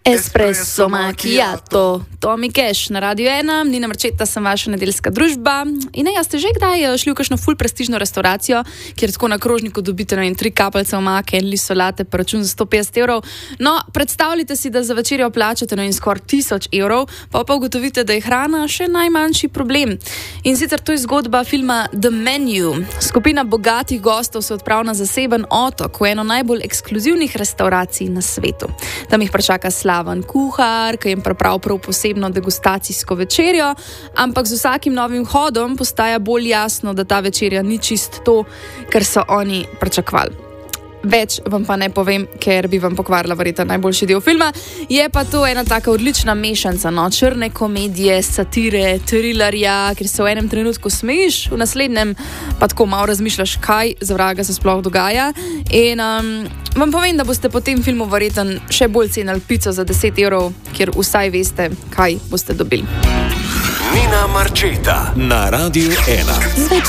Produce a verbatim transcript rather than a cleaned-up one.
Espresso macchiato. Tomi Cash na Radio ena, Nina Marčeta, sem vaša nedeljska družba. In ja, ste že kdaj šli v kakšno ful prestižno restauracijo, kjer tako na krožniku dobite no, in tri kapljice omake in list solate pa račun za sto petdeset evrov. No, predstavljite si, da za večerjo plačate no, in skoraj tisoč evrov, pa pa ugotovite, da je hrana še najmanjši problem. In sicer to je zgodba filma The Menu. Skupina bogatih gostov se odpravlja na zaseben otok v eno najbolj ekskluzivnih restauracij na svetu. Tam jih pričaka slaven kuhar, ki jim pripravi prav posebno degustacijsko večerjo, ampak z vsakim novim hodom postaja bolj jasno, da ta večerja ni čist to, kar so oni pričakovali. Več vam pa ne povem, ker bi vam pokvarila verjetno najboljši del filma. Je pa to ena taka odlična mešanca, no? Črne komedije, satire, trilerja, ker se v enem trenutku smejiš, v naslednjem pa tako malo razmišljaš, kaj za vraga se sploh dogaja. In um, vam povem, da boste po tem filmu verjetno še bolj cenili pico za deset evrov, ker vsaj veste, kaj boste dobili. Nina Marčeta na Radio ena.